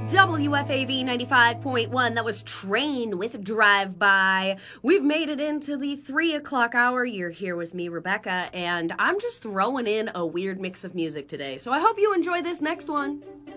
WFAV 95.1. That was Train with Drive By. We've made it into the 3 o'clock hour. You're here with me, Rebecca, and I'm just throwing in a weird mix of music today. So I hope you enjoy this next one.